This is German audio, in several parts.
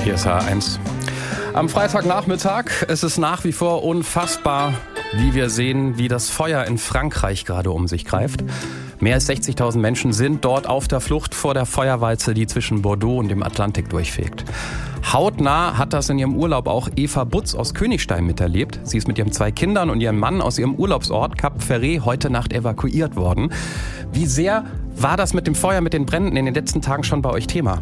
Hier ist H1. Am Freitagnachmittag, es ist nach wie vor unfassbar, wie wir sehen, wie das Feuer in Frankreich gerade um sich greift. Mehr als 60.000 Menschen sind dort auf der Flucht vor der Feuerwalze, die zwischen Bordeaux und dem Atlantik durchfegt. Hautnah hat das in ihrem Urlaub auch Eva Butz aus Königstein miterlebt. Sie ist mit ihren 2 Kindern und ihrem Mann aus ihrem Urlaubsort Cap Ferret heute Nacht evakuiert worden. Wie sehr war das mit dem Feuer, mit den Bränden in den letzten Tagen schon bei euch Thema?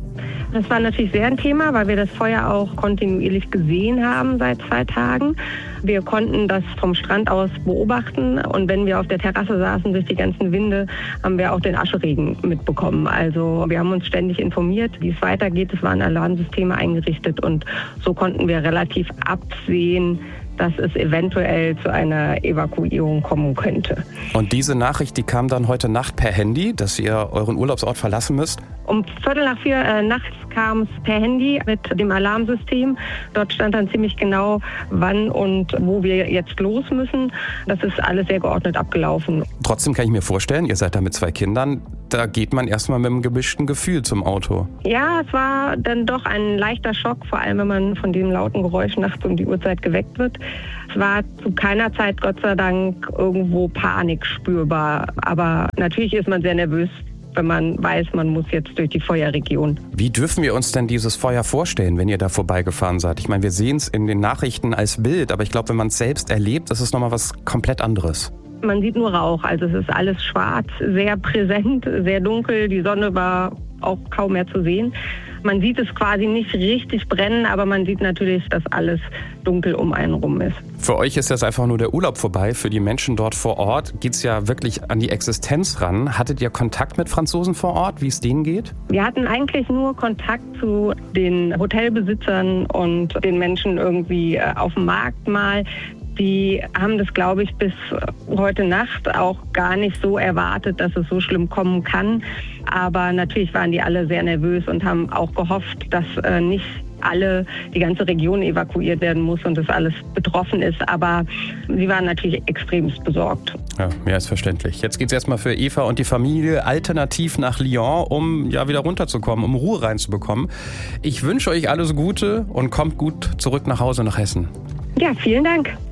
Das war natürlich sehr ein Thema, weil wir das Feuer auch kontinuierlich gesehen haben seit 2 Tagen. Wir konnten das vom Strand aus beobachten und wenn wir auf der Terrasse saßen durch die ganzen Winde, haben wir auch den Ascheregen mitbekommen. Also wir haben uns ständig informiert, wie es weitergeht. Es waren Alarmsysteme eingerichtet und so konnten wir relativ absehen, dass es eventuell zu einer Evakuierung kommen könnte. Und diese Nachricht, die kam dann heute Nacht per Handy, dass ihr euren Urlaubsort verlassen müsst? Um 3:45 nachts kam es per Handy mit dem Alarmsystem. Dort stand dann ziemlich genau, wann und wo wir jetzt los müssen. Das ist alles sehr geordnet abgelaufen. Trotzdem kann ich mir vorstellen, ihr seid da mit 2 Kindern, da geht man erstmal mit einem gemischten Gefühl zum Auto. Ja, es war dann doch ein leichter Schock, vor allem wenn man von dem lauten Geräusch nachts um die Uhrzeit geweckt wird. Es war zu keiner Zeit, Gott sei Dank, irgendwo Panik spürbar. Aber natürlich ist man sehr nervös, wenn man weiß, man muss jetzt durch die Feuerregion. Wie dürfen wir uns denn dieses Feuer vorstellen, wenn ihr da vorbeigefahren seid? Ich meine, wir sehen es in den Nachrichten als Bild, aber ich glaube, wenn man es selbst erlebt, ist es nochmal was komplett anderes. Man sieht nur Rauch, also es ist alles schwarz, sehr präsent, sehr dunkel. Die Sonne war auch kaum mehr zu sehen. Man sieht es quasi nicht richtig brennen, aber man sieht natürlich, dass alles dunkel um einen rum ist. Für euch ist das einfach nur der Urlaub vorbei. Für die Menschen dort vor Ort geht es ja wirklich an die Existenz ran. Hattet ihr Kontakt mit Franzosen vor Ort, wie es denen geht? Wir hatten eigentlich nur Kontakt zu den Hotelbesitzern und den Menschen irgendwie auf dem Markt mal. Die haben das, glaube ich, bis heute Nacht auch gar nicht so erwartet, dass es so schlimm kommen kann. Aber natürlich waren die alle sehr nervös und haben auch gehofft, dass nicht die ganze Region evakuiert werden muss und das alles betroffen ist. Aber sie waren natürlich extremst besorgt. Ja, mehr als verständlich. Jetzt geht es erstmal für Eva und die Familie alternativ nach Lyon, um ja wieder runterzukommen, um Ruhe reinzubekommen. Ich wünsche euch alles Gute und kommt gut zurück nach Hause nach Hessen. Ja, vielen Dank.